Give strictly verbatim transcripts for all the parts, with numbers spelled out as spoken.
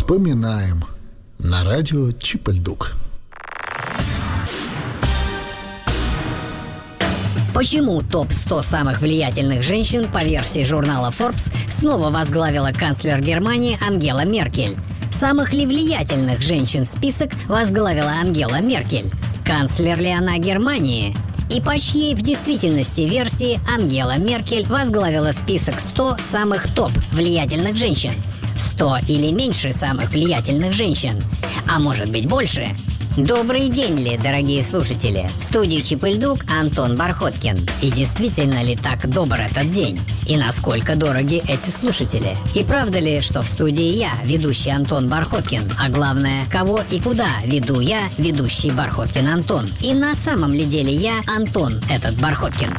вспоминаем на радио Чип-и-Льдук. Почему топ сто самых влиятельных женщин по версии журнала Forbes снова возглавила канцлер Германии Ангела Меркель? Самых ли влиятельных женщин список возглавила Ангела Меркель? Канцлер ли она Германии? И по чьей в действительности версии Ангела Меркель возглавила список сто самых топ влиятельных женщин? сто или меньше самых влиятельных женщин? А может быть больше? Добрый день, ли, дорогие слушатели! В студии Чип-и-Льдук Антон Бархоткин. И действительно ли так добр этот день? И насколько дороги эти слушатели? И правда ли, что в студии я, ведущий Антон Бархоткин? А главное, кого и куда веду я, ведущий Бархоткин Антон? И на самом ли деле я Антон, этот Бархоткин?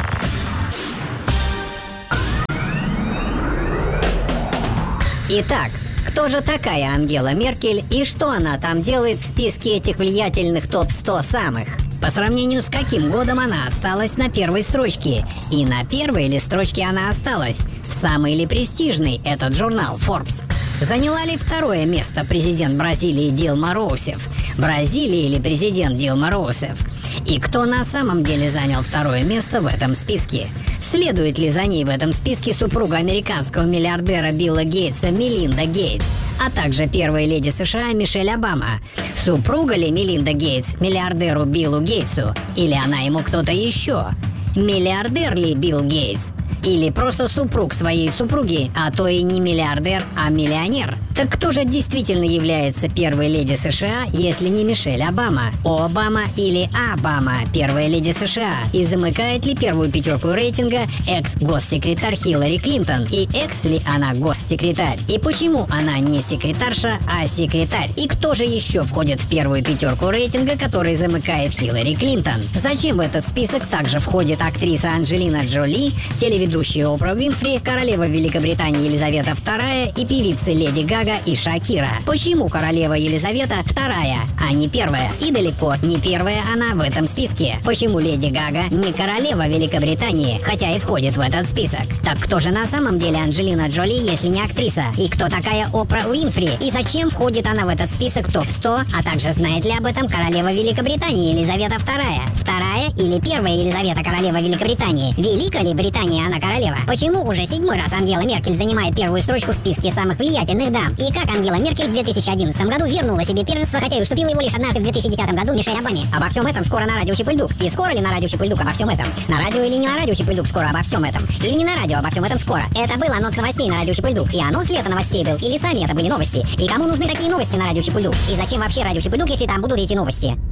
Итак, кто же такая Ангела Меркель и что она там делает в списке этих влиятельных топ сто самых? По сравнению с каким годом она осталась на первой строчке? И на первой ли строчке она осталась? Самый ли престижный этот журнал Forbes? Заняла ли второе место президент Бразилии Дилма Роусеф? Бразилия или президент Дилма Роусеф? И кто на самом деле занял второе место в этом списке? Следует ли за ней в этом списке супруга американского миллиардера Билла Гейтса Мелинда Гейтс, а также первая леди США Мишель Обама? Супруга ли Мелинда Гейтс миллиардеру Биллу Гейтсу? Или она ему кто-то еще? Миллиардер ли Билл Гейтс? Или просто супруг своей супруги, а то и не миллиардер, а миллионер? Так кто же действительно является первой леди США, если не Мишель Обама? Обама или Обама, первая леди США? И замыкает ли первую пятерку рейтинга экс-госсекретарь Хиллари Клинтон? И экс ли она госсекретарь? И почему она не секретарша, а секретарь? И кто же еще входит в первую пятерку рейтинга, который замыкает Хиллари Клинтон? Зачем в этот список также входит актриса Анджелина Джоли, телеведущая Опра Уинфри, королева Великобритании Елизавета вторая и певицы Леди Гага и Шакира? Почему королева Елизавета вторая, а не первая? И далеко не первая она в этом списке. Почему Леди Гага не королева Великобритании, хотя и входит в этот список? Так кто же на самом деле Анджелина Джоли, если не актриса? И кто такая Опра Уинфри? И зачем входит она в этот список топ сто? А также знает ли об этом королева Великобритании Елизавета вторая? Вторая или первая Елизавета королева Великобритании? Велика ли Британия она королева? Почему уже седьмой раз Ангела Меркель занимает первую строчку в списке самых влиятельных дам? И как Ангела Меркель в две тысячи одиннадцатом году вернула себе первенство, хотя и уступила его лишь однажды в две тысячи десятом году Мишель Обаме? Обо всем этом скоро на радио Чип-и-Льдук. И скоро ли на радио Чип-и-Льдук обо всем этом? На радио или не на радио Чип-и-Льдук скоро обо всем этом? Или не на радио обо всем этом скоро? Это был анонс новостей на радио Чип-и-Льдук. И анонс ли это новостей был? Или сами это были новости? И кому нужны такие новости на радио Чип-и-Льдук? И зачем вообще радио Чип-и-Льдук, если там будут эти новости?